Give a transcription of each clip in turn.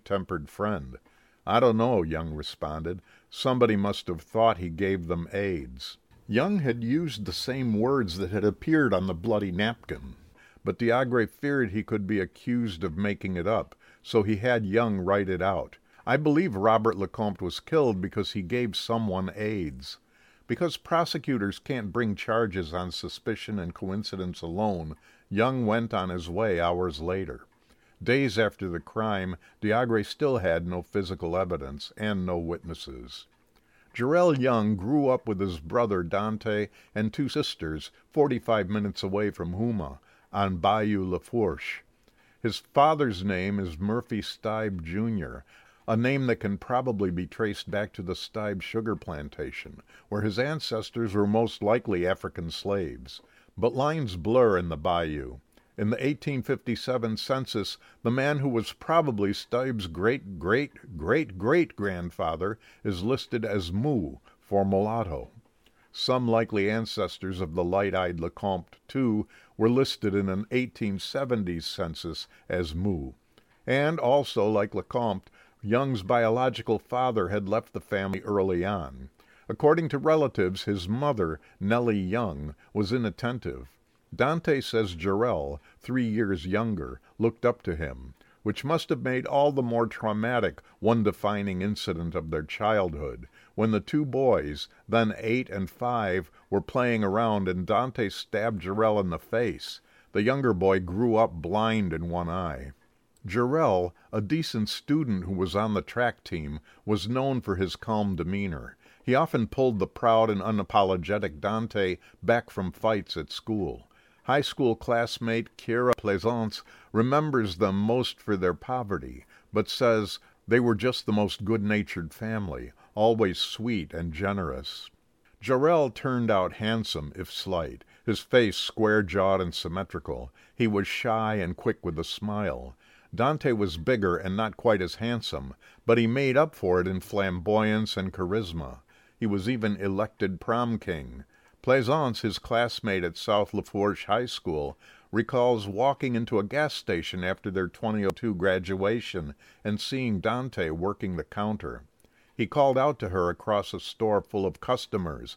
short-tempered friend. I don't know, Young responded. Somebody must have thought he gave them AIDS. Young had used the same words that had appeared on the bloody napkin, but Diagre feared he could be accused of making it up, so he had Young write it out. I believe Robert Lecomte was killed because he gave someone AIDS. Because prosecutors can't bring charges on suspicion and coincidence alone, Young went on his way hours later. Days after the crime, Diagre still had no physical evidence and no witnesses. Jarrell Young grew up with his brother Dante and two sisters 45 minutes away from Houma, on Bayou Lafourche. His father's name is Murphy Stibe, Jr., a name that can probably be traced back to the Stibe sugar plantation, where his ancestors were most likely African slaves. But lines blur in the bayou. In the 1857 census, the man who was probably Stibe's great-great-great-great-grandfather is listed as Mu, for mulatto. Some likely ancestors of the light-eyed Lecomte, too, were listed in an 1870s census as Mu. And also, like Lecomte, Young's biological father had left the family early on. According to relatives, his mother, Nellie Young, was inattentive. Dante says Jarrell, 3 years younger, looked up to him, which must have made all the more traumatic one defining incident of their childhood, when the two boys, then 8 and 5, were playing around and Dante stabbed Jarrell in the face. The younger boy grew up blind in one eye. Jarrell, a decent student who was on the track team, was known for his calm demeanor. He often pulled the proud and unapologetic Dante back from fights at school. High school classmate Kira Plaisance remembers them most for their poverty, but says they were just the most good-natured family, always sweet and generous. Jarrell turned out handsome, if slight, his face square-jawed and symmetrical. He was shy and quick with a smile. Dante was bigger and not quite as handsome, but he made up for it in flamboyance and charisma. He was even elected prom king. Plaisance, his classmate at South Lafourche High School, recalls walking into a gas station after their 2002 graduation and seeing Dante working the counter. He called out to her across a store full of customers,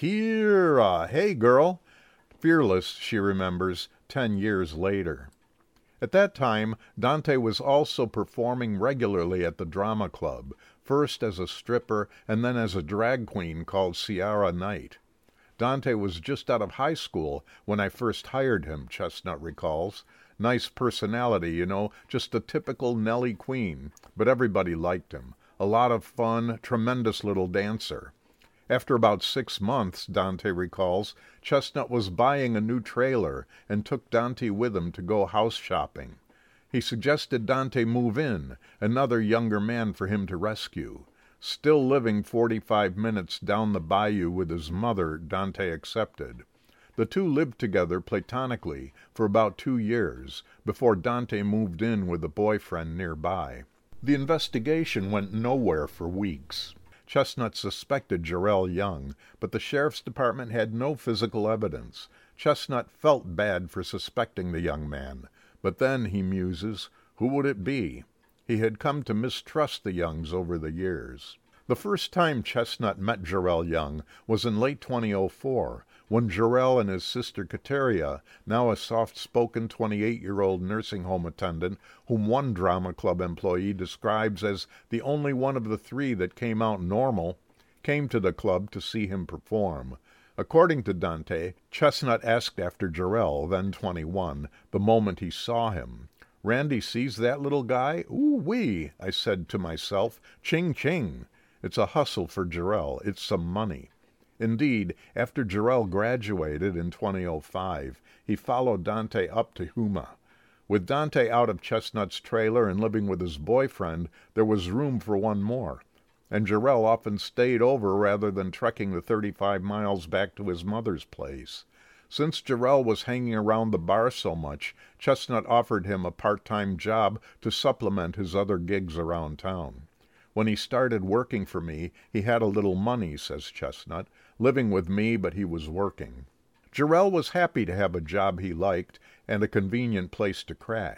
"Kira, hey girl!" Fearless, she remembers, 10 years later. At that time, Dante was also performing regularly at the drama club, first as a stripper and then as a drag queen called Ciara Knight. Dante was just out of high school when I first hired him, Chestnut recalls. Nice personality, you know, just a typical Nelly Queen, but everybody liked him. A lot of fun, tremendous little dancer. After about 6 months, Dante recalls, Chestnut was buying a new trailer and took Dante with him to go house shopping. He suggested Dante move in, another younger man for him to rescue. Still living 45 minutes down the bayou with his mother, Dante accepted. The two lived together platonically for about 2 years, before Dante moved in with a boyfriend nearby. The investigation went nowhere for weeks. Chestnut suspected Jarrell Young, but the sheriff's department had no physical evidence. Chestnut felt bad for suspecting the young man. But then, he muses, who would it be? He had come to mistrust the Youngs over the years. The first time Chestnut met Jarrell Young was in late 2004, when Jarrell and his sister Kateria, now a soft-spoken 28-year-old nursing home attendant, whom one drama club employee describes as the only one of the 3 that came out normal, came to the club to see him perform. According to Dante, Chestnut asked after Jarrell, then 21, the moment he saw him. "Randy sees that little guy? Ooh-wee," I said to myself. "Ching-ching." It's a hustle for Jarrell. It's some money. Indeed, after Jarrell graduated in 2005, he followed Dante up to Houma. With Dante out of Chestnut's trailer and living with his boyfriend, there was room for one more. And Jarrell often stayed over rather than trekking the 35 miles back to his mother's place. Since Jarrell was hanging around the bar so much, Chestnut offered him a part-time job to supplement his other gigs around town. When he started working for me, he had a little money, says Chestnut, living with me, but he was working. Jarrell was happy to have a job he liked and a convenient place to crash.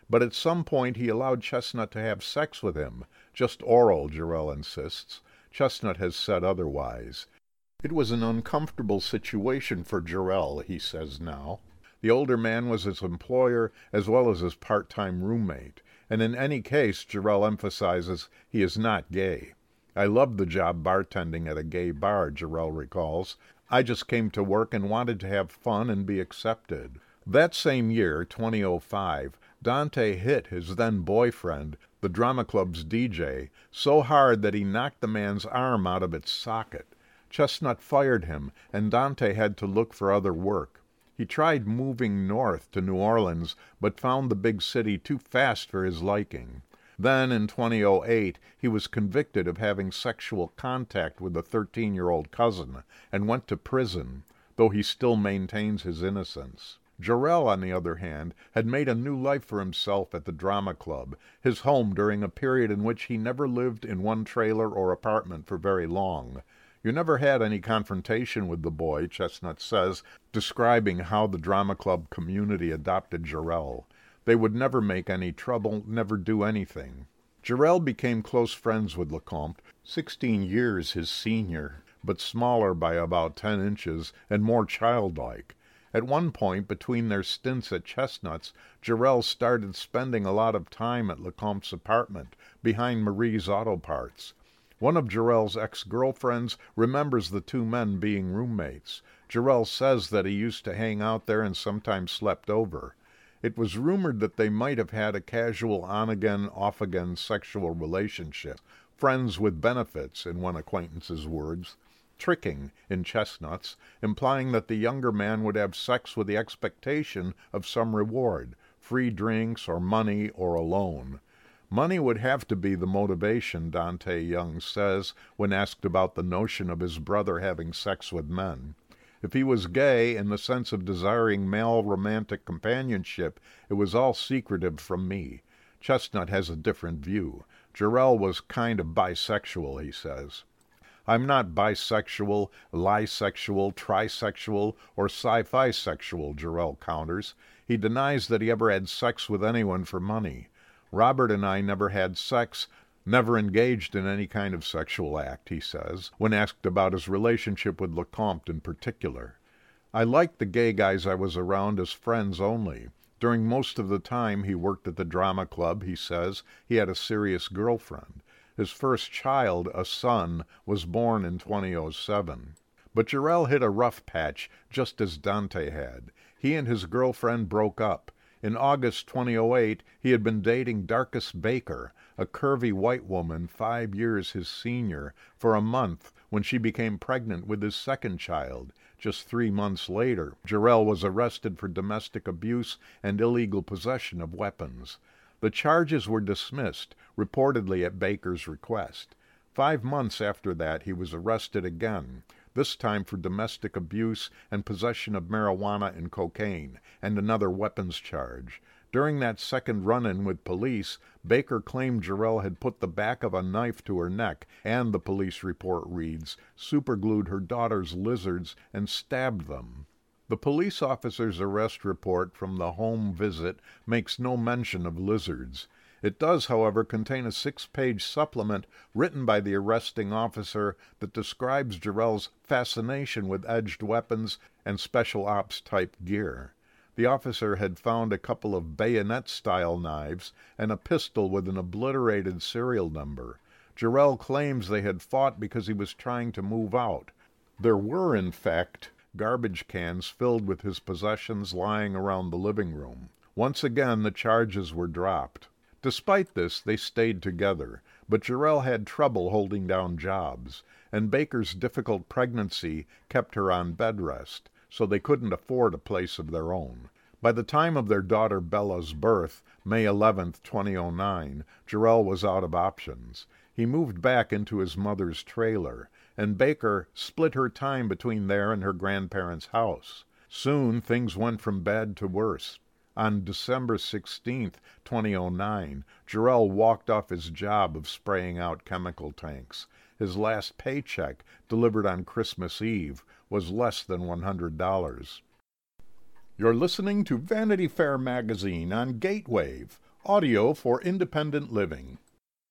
But at some point he allowed Chestnut to have sex with him. Just oral, Jarrell insists. Chestnut has said otherwise. It was an uncomfortable situation for Jarrell, he says now. The older man was his employer as well as his part-time roommate, and in any case, Jarrell emphasizes, he is not gay. I loved the job bartending at a gay bar, Jarrell recalls. I just came to work and wanted to have fun and be accepted. That same year, 2005, Dante hit his then-boyfriend, the drama club's DJ, so hard that he knocked the man's arm out of its socket. Chestnut fired him, and Dante had to look for other work. He tried moving north to New Orleans, but found the big city too fast for his liking. Then, in 2008, he was convicted of having sexual contact with a 13-year-old cousin, and went to prison, though he still maintains his innocence. Jarrell, on the other hand, had made a new life for himself at the drama club, his home during a period in which he never lived in one trailer or apartment for very long. You never had any confrontation with the boy, Chestnut says, describing how the drama club community adopted Jarrell. They would never make any trouble, never do anything. Jarrell became close friends with Lecomte, 16 years his senior, but smaller by about 10 inches and more childlike. At one point, between their stints at Chestnut's, Jarrell started spending a lot of time at Lecomte's apartment, behind Marie's Auto Parts. One of Jarrell's ex-girlfriends remembers the two men being roommates. Jarrell says that he used to hang out there and sometimes slept over. It was rumored that they might have had a casual on-again, off-again sexual relationship, friends with benefits, in one acquaintance's words. Tricking, in Chestnut's, implying that the younger man would have sex with the expectation of some reward, free drinks or money or a loan. Money would have to be the motivation, Dante Young says, when asked about the notion of his brother having sex with men. If he was gay, in the sense of desiring male romantic companionship, it was all secretive from me. Chestnut has a different view. Jarrell was kind of bisexual, he says. I'm not bisexual, lisexual, trisexual, or sci-fi sexual, Jarrell counters. He denies that he ever had sex with anyone for money. Robert and I never had sex, never engaged in any kind of sexual act, he says, when asked about his relationship with Lecomte in particular. I liked the gay guys I was around as friends only. During most of the time he worked at the drama club, he says, he had a serious girlfriend. His first child, a son, was born in 2007. But Jarrell hit a rough patch, just as Dante had. He and his girlfriend broke up. In August 2008, he had been dating Darcus Baker, a curvy white woman 5 years his senior, for a month when she became pregnant with his second child. Just 3 months later, Jarrell was arrested for domestic abuse and illegal possession of weapons. The charges were dismissed, reportedly at Baker's request. 5 months after that, he was arrested again, this time for domestic abuse and possession of marijuana and cocaine, and another weapons charge. During that second run-in with police, Baker claimed Jarrell had put the back of a knife to her neck, and the police report reads, superglued her daughter's lizards and stabbed them. The police officer's arrest report from the home visit makes no mention of lizards. It does, however, contain a 6-page supplement written by the arresting officer that describes Jarrell's fascination with edged weapons and special ops-type gear. The officer had found a couple of bayonet-style knives and a pistol with an obliterated serial number. Jarrell claims they had fought because he was trying to move out. There were, in fact, garbage cans filled with his possessions lying around the living room. Once again, the charges were dropped. Despite this, they stayed together, but Jarrell had trouble holding down jobs, and Baker's difficult pregnancy kept her on bed rest, so they couldn't afford a place of their own. By the time of their daughter Bella's birth, May 11, 2009, Jarrell was out of options. He moved back into his mother's trailer, and Baker split her time between there and her grandparents' house. Soon, things went from bad to worse. On December 16, 2009, Jarrell walked off his job of spraying out chemical tanks. His last paycheck, delivered on Christmas Eve, was less than $100. You're listening to Vanity Fair magazine on Gatewave, Audio for Independent Living.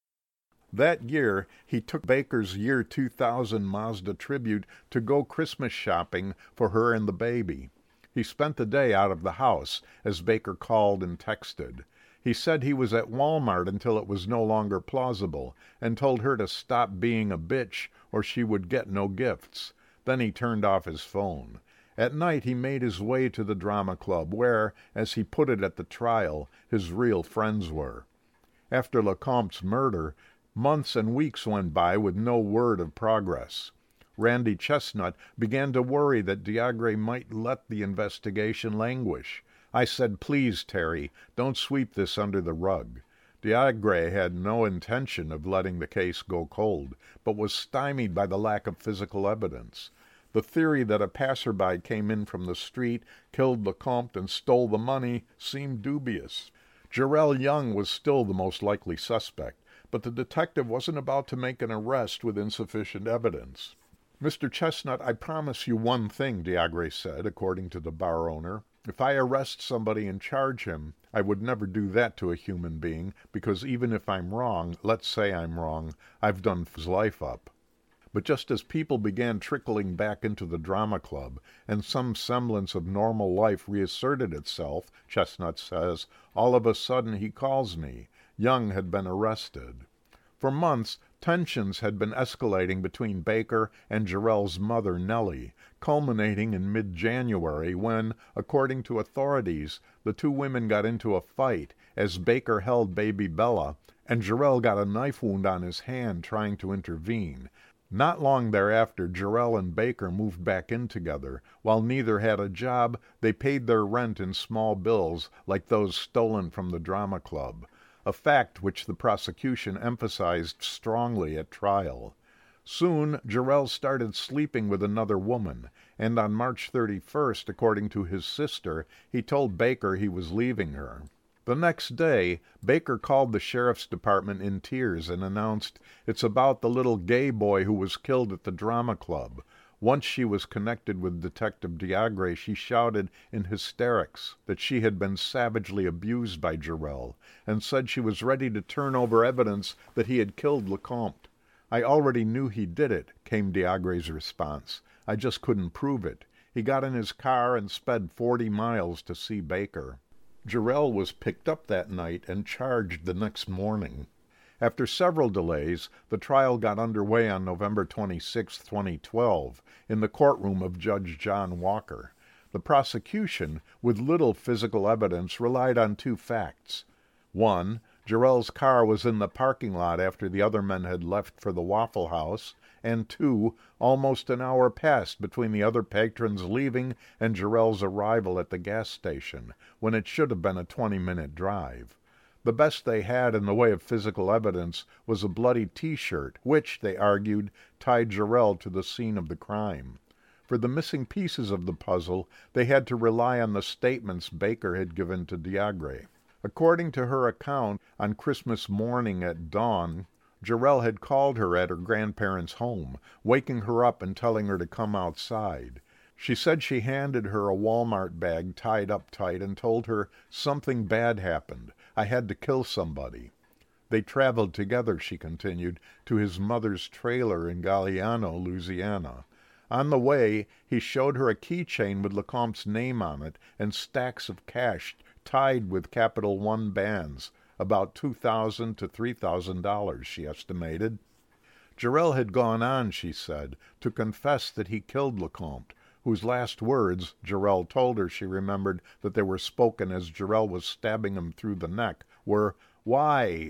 That year, he took Baker's year 2000 Mazda Tribute to go Christmas shopping for her and the baby. He spent the day out of the house, as Baker called and texted. He said he was at Walmart until it was no longer plausible, and told her to stop being a bitch or she would get no gifts. Then he turned off his phone. At night he made his way to the drama club where, as he put it at the trial, his real friends were. After Lecomte's murder, months and weeks went by with no word of progress. Randy Chestnut began to worry that Diagre might let the investigation languish. I said, "Please, Terry, don't sweep this under the rug." Diagre had no intention of letting the case go cold, but was stymied by the lack of physical evidence. The theory that a passerby came in from the street, killed Lecomte, and stole the money seemed dubious. Jarrell Young was still the most likely suspect, but the detective wasn't about to make an arrest with insufficient evidence. "Mr. Chestnut, I promise you one thing," Diagre said, according to the bar owner. "If I arrest somebody and charge him, I would never do that to a human being, because even if I'm wrong, let's say I'm wrong, I've done his life up." But just as people began trickling back into the drama club, and some semblance of normal life reasserted itself, Chestnut says, all of a sudden he calls me. Young had been arrested. For months, tensions had been escalating between Baker and Jarrell's mother, Nellie, culminating in mid-January when, according to authorities, the two women got into a fight as Baker held baby Bella, and Jarrell got a knife wound on his hand trying to intervene. Not long thereafter, Jarrell and Baker moved back in together. While neither had a job, they paid their rent in small bills like those stolen from the drama club, a fact which the prosecution emphasized strongly at trial. Soon, Jarrell started sleeping with another woman, and on March 31st, according to his sister, he told Baker he was leaving her. The next day, Baker called the sheriff's department in tears and announced, "It's about the little gay boy who was killed at the drama club." Once she was connected with Detective Diagre, she shouted in hysterics that she had been savagely abused by Jarrell, and said she was ready to turn over evidence that he had killed Lecomte. "I already knew he did it," came Diagre's response. "I just couldn't prove it." He got in his car and sped 40 miles to see Baker. Jarrell was picked up that night and charged the next morning. After several delays, the trial got underway on November 26, 2012, in the courtroom of Judge John Walker. The prosecution, with little physical evidence, relied on two facts. One, Jarrell's car was in the parking lot after the other men had left for the Waffle House, and two, almost an hour passed between the other patrons leaving and Jarrell's arrival at the gas station, when it should have been a 20-minute drive. The best they had in the way of physical evidence was a bloody T-shirt, which, they argued, tied Jarrell to the scene of the crime. For the missing pieces of the puzzle, they had to rely on the statements Baker had given to Diagre. According to her account, on Christmas morning at dawn, Jarrell had called her at her grandparents' home, waking her up and telling her to come outside. She said she handed her a Walmart bag tied up tight and told her, "Something bad happened. I had to kill somebody." They traveled together, she continued, to his mother's trailer in Galliano, Louisiana. On the way, he showed her a keychain with Lecomte's name on it and stacks of cash tied with Capital One bands, about $2,000 to $3,000, she estimated. Jarrell had gone on, she said, to confess that he killed Lecomte, whose last words, Jarrell told her she remembered that they were spoken as Jarrell was stabbing him through the neck, were, Why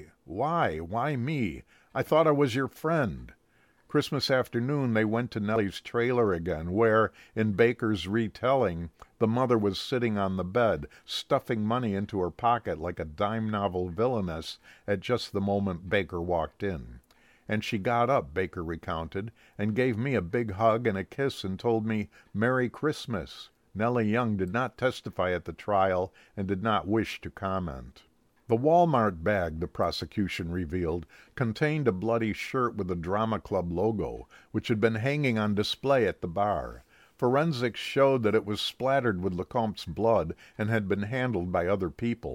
me? I thought I was your friend." Christmas afternoon they went to Nellie's trailer again, where, in Baker's retelling, the mother was sitting on the bed, stuffing money into her pocket like a dime novel villainess at just the moment Baker walked in. "And she got up," Baker recounted, "and gave me a big hug and a kiss and told me, 'Merry Christmas.'" Nellie Young did not testify at the trial and did not wish to comment. The Walmart bag, the prosecution revealed, contained a bloody shirt with a drama club logo, which had been hanging on display at the bar. Forensics showed that it was splattered with Lecomte's blood and had been handled by other people.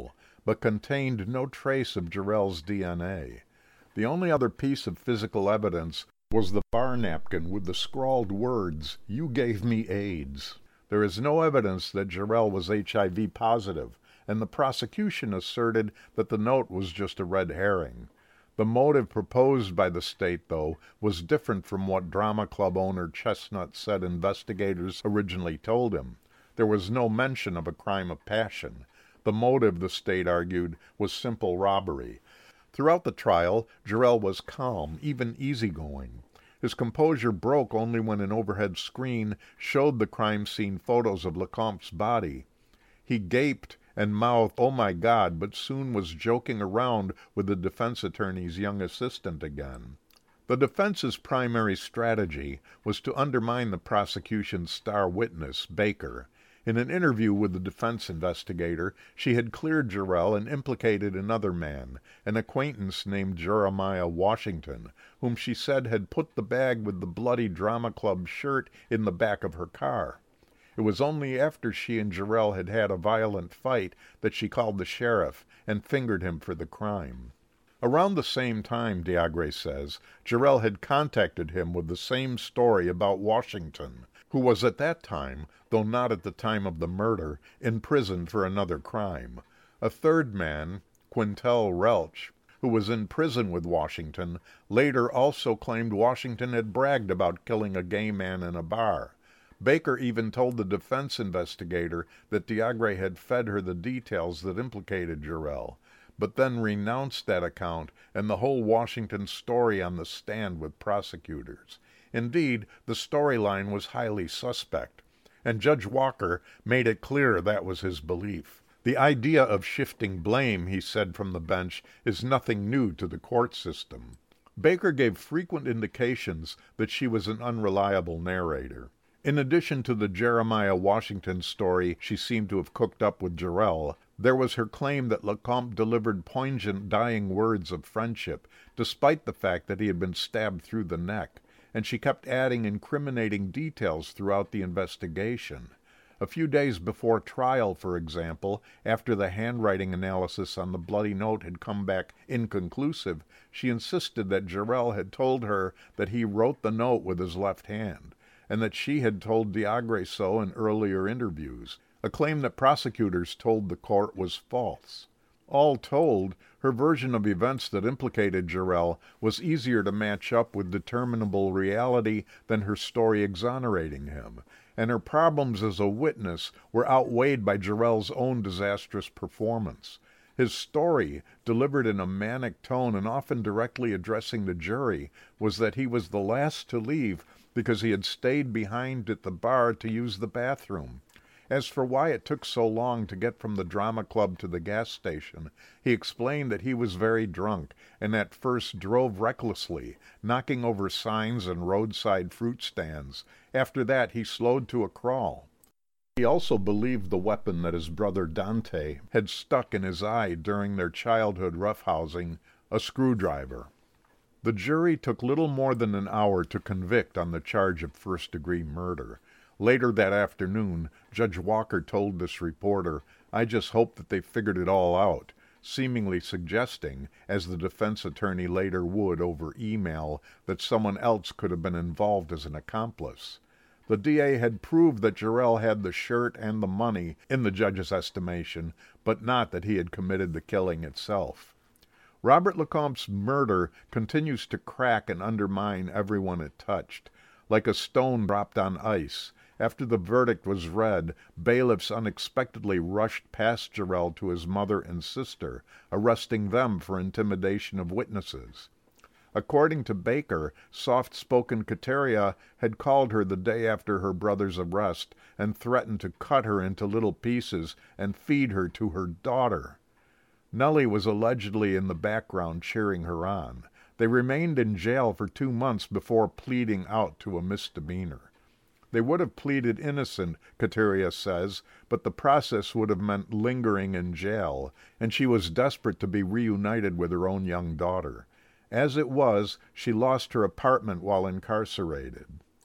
but contained no trace of Jarrell's DNA. The only other piece of physical evidence was the bar napkin with the scrawled words, "You gave me AIDS." There is no evidence that Jarrell was HIV positive, and the prosecution asserted that the note was just a red herring. The motive proposed by the state, though, was different from what drama club owner Chestnut said investigators originally told him. There was no mention of a crime of passion. The motive, the state argued, was simple robbery. Throughout the trial, Jarrell was calm, even easygoing. His composure broke only when an overhead screen showed the crime scene photos of Lecomte's body. He gaped and mouthed, "Oh my God," but soon was joking around with the defense attorney's young assistant again. The defense's primary strategy was to undermine the prosecution's star witness, Baker. In an interview with the defense investigator, she had cleared Jarrell and implicated another man, an acquaintance named Jeremiah Washington, whom she said had put the bag with the bloody drama club shirt in the back of her car. It was only after she and Jarrell had had a violent fight that she called the sheriff and fingered him for the crime. Around the same time, Diagre says, Jarrell had contacted him with the same story about Washington, who was at that time, though not at the time of the murder, in prison for another crime. A third man, Quintel Relch, who was in prison with Washington, later also claimed Washington had bragged about killing a gay man in a bar. Baker even told the defense investigator that Diagre had fed her the details that implicated Jarrell, but then renounced that account and the whole Washington story on the stand with prosecutors. Indeed, the storyline was highly suspect, and Judge Walker made it clear that was his belief. The idea of shifting blame, he said from the bench, is nothing new to the court system. Baker gave frequent indications that she was an unreliable narrator. In addition to the Jeremiah Washington story she seemed to have cooked up with Jarrell, there was her claim that Lecomte delivered poignant dying words of friendship, despite the fact that he had been stabbed through the neck, and she kept adding incriminating details throughout the investigation. A few days before trial, for example, after the handwriting analysis on the bloody note had come back inconclusive, she insisted that Jarrell had told her that he wrote the note with his left hand, and that she had told Diagre so in earlier interviews, a claim that prosecutors told the court was false. All told, her version of events that implicated Jarrell was easier to match up with determinable reality than her story exonerating him, and her problems as a witness were outweighed by Jarrell's own disastrous performance. His story, delivered in a manic tone and often directly addressing the jury, was that he was the last to leave because he had stayed behind at the bar to use the bathroom. As for why it took so long to get from the drama club to the gas station, he explained that he was very drunk and at first drove recklessly, knocking over signs and roadside fruit stands. After that, he slowed to a crawl. He also believed the weapon that his brother Dante had stuck in his eye during their childhood roughhousing, a screwdriver. The jury took little more than an hour to convict on the charge of first-degree murder. Later that afternoon, Judge Walker told this reporter, "I just hope that they figured it all out," seemingly suggesting, as the defense attorney later would over email, that someone else could have been involved as an accomplice. The DA had proved that Jarrell had the shirt and the money, in the judge's estimation, but not that he had committed the killing itself. Robert Lecomte's murder continues to crack and undermine everyone it touched. Like a stone dropped on ice, after the verdict was read, bailiffs unexpectedly rushed past Jarrell to his mother and sister, arresting them for intimidation of witnesses. According to Baker, soft-spoken Kateria had called her the day after her brother's arrest and threatened to cut her into little pieces and feed her to her daughter. Nellie was allegedly in the background cheering her on. They remained in jail for 2 months before pleading out to a misdemeanor. They would have pleaded innocent, Kateria says, but the process would have meant lingering in jail, and she was desperate to be reunited with her own young daughter. As it was, she lost her apartment while incarcerated.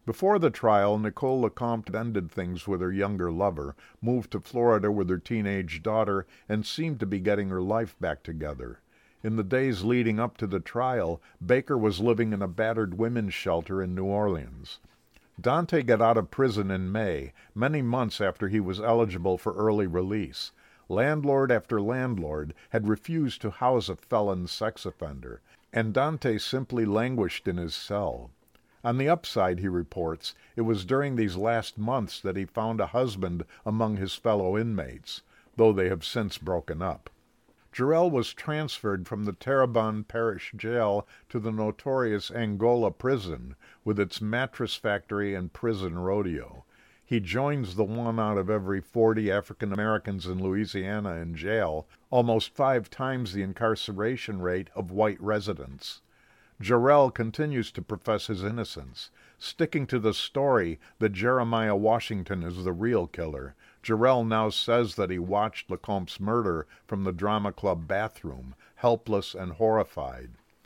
Before the trial, Nicole Lecomte ended things with her younger lover, moved to Florida with her teenage daughter, and seemed to be getting her life back together. In the days leading up to the trial, Baker was living in a battered women's shelter in New Orleans. Dante got out of prison in May, many months after he was eligible for early release. Landlord after landlord had refused to house a felon sex offender, and Dante simply languished in his cell. On the upside, he reports, it was during these last months that he found a husband among his fellow inmates, though they have since broken up. Jarrell was transferred from the Terrebonne Parish Jail to the notorious Angola prison, with its mattress factory and prison rodeo. He joins the one out of every 40 African Americans in Louisiana in jail, almost 5 times the incarceration rate of white residents. Jarrell continues to profess his innocence, sticking to the story that Jeremiah Washington is the real killer. Jarrell now says that he watched Lecomte's murder from the drama club bathroom, helpless and horrified.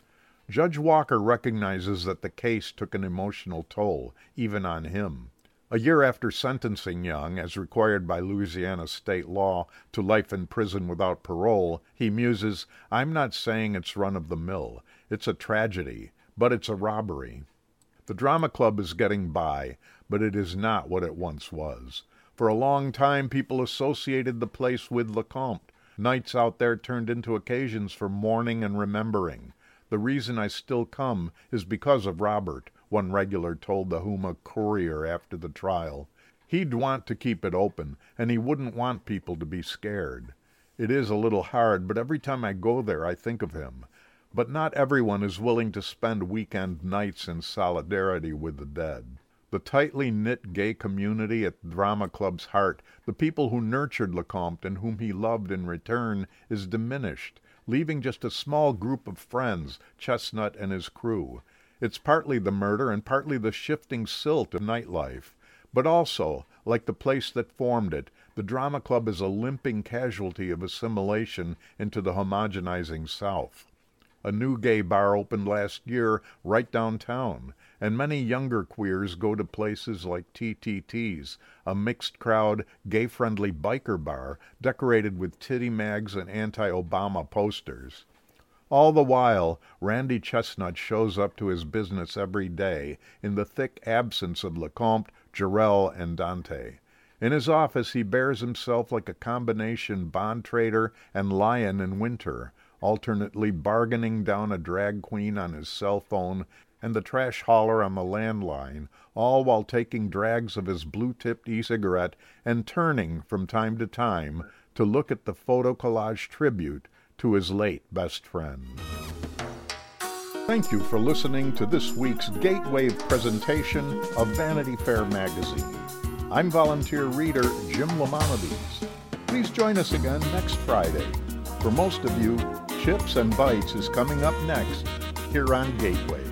Judge Walker recognizes that the case took an emotional toll, even on him. A year after sentencing Young, as required by Louisiana state law, to life in prison without parole, he muses, "I'm not saying it's run-of-the-mill. It's a tragedy, but it's a robbery." The drama club is getting by, but it is not what it once was. For a long time, people associated the place with Lecomte. Nights out there turned into occasions for mourning and remembering. "The reason I still come is because of Robert," one regular told the Houma Courier after the trial. "He'd want to keep it open, and he wouldn't want people to be scared. It is a little hard, but every time I go there I think of him. But not everyone is willing to spend weekend nights in solidarity with the dead." The tightly knit gay community at the drama club's heart, the people who nurtured Lecomte and whom he loved in return, is diminished, leaving just a small group of friends, Chestnut and his crew. It's partly the murder and partly the shifting silt of nightlife. But also, like the place that formed it, the drama club is a limping casualty of assimilation into the homogenizing South. A new gay bar opened last year right downtown, and many younger queers go to places like TTT's, a mixed-crowd, gay-friendly biker bar decorated with titty mags and anti-Obama posters. All the while, Randy Chestnut shows up to his business every day in the thick absence of Lecomte, Jarrell, and Dante. In his office, he bears himself like a combination bond trader and lion in winter, alternately bargaining down a drag queen on his cell phone and the trash hauler on the landline, all while taking drags of his blue-tipped e-cigarette and turning, from time to time, to look at the photo collage tribute to his late best friend. Thank you for listening to this week's Gatewave presentation of Vanity Fair magazine. I'm volunteer reader Jim Lamonides. Please join us again next Friday. For most of you, Chips and Bites is coming up next here on Gateway.